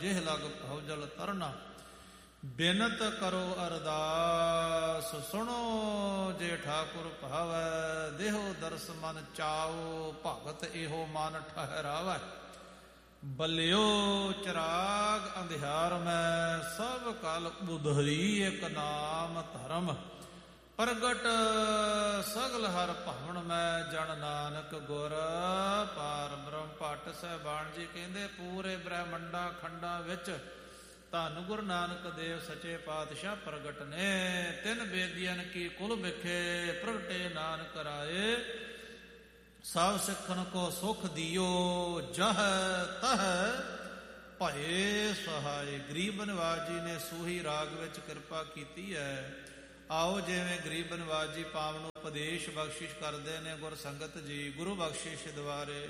ਜਿਹ ਲਗ ਭਉਜਲ ਤਰਨਾ। ਬੇਨਤ ਕਰੋ ਅਰਦਾਸ ਸੁਣੋ ਜੇ ਠਾਕੁਰ ਭਾਵੈ। ਦੇਹੋ ਦਰਸ ਮਨ ਚਾਓ ਭਗਤ ਇਹੋ ਮਨ ਠਹਿਰਾਵੈ। ਬਲਿਓ ਚਰਾਗ ਅੰਧਿਆਰ ਮੈਂ ਸਭ ਕਲ ਬੁਧਰੀ ਇਕ ਨਾਮ ਧਰਮ। ਪ੍ਰਗਟ ਸਗਲ ਹਰ ਭਵਨ ਮੈਂ ਜਨ ਨਾਨਕ ਗੁਰ ਪਾਰ ਬ੍ਰਹਮ। ਭੱਟ ਸਾਹਿਬਾਨ ਜੀ ਕਹਿੰਦੇ ਪੂਰੇ ਬ੍ਰਹਮੰਡਾਂ ਖੰਡਾਂ ਵਿੱਚ ਧੰਨ ਗੁਰੂ ਨਾਨਕ ਦੇਵ ਸੱਚੇ ਪਾਤਸ਼ਾਹ ਪ੍ਰਗਟ ਨੇ। ਤਿੰਨ ਬੇਦੀਆਂ ਕੀ ਕੁਲ ਵਿਖੇ ਪ੍ਰਗਟੇ ਨਾਨਕ ਰਾਏ। ਸਭ ਸਿੱਖਣ ਕੋ ਸੁਖ ਦਿਓ ਜਹ ਤਹ ਭਏ ਸਹਾਏ। ਗਰੀਬ ਨਿਵਾਜ ਜੀ ਨੇ ਸੂਹੀ ਰਾਗ ਵਿੱਚ ਕਿਰਪਾ ਕੀਤੀ ਹੈ। ਆਓ ਜਿਵੇਂ ਗਰੀਬ ਨਿਵਾਜ ਜੀ ਪਾਵਨ ਉਪਦੇਸ਼ ਬਖਸ਼ਿਸ਼ ਕਰਦੇ ਨੇ ਗੁਰ ਸੰਗਤ ਜੀ ਗੁਰੂ ਬਖਸ਼ਿਸ਼ ਦੁਆਰੇ।